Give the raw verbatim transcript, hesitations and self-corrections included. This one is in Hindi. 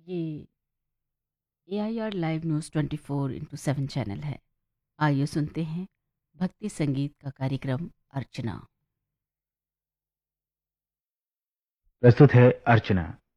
ये ए I R live news twenty four into seven channel है। आइए सुनते हैं भक्ति संगीत का कार्यक्रम अर्चना। प्रस्तुत है अर्चना।